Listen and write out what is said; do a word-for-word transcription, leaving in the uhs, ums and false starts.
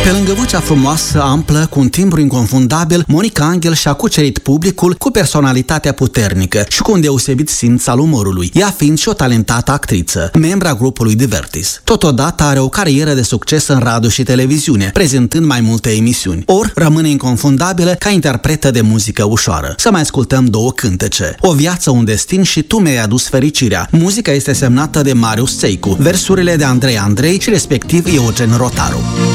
Pe lângă vocea frumoasă, amplă, cu un timbru inconfundabil, Monica Angel și-a cucerit publicul cu personalitatea puternică și cu un deosebit simț al umorului, ea fiind și o talentată actriță, membra grupului Divertis. Totodată are o carieră de succes în radio și televiziune, prezentând mai multe emisiuni. Ori rămâne inconfundabilă ca interpretă de muzică ușoară. Să mai ascultăm două cântece. O viață, un destin și Tu mi-ai adus fericirea. Muzica este semnată de Marius Țeicu, versurile de Andrei Andrei și respectiv Eugen Rotaru.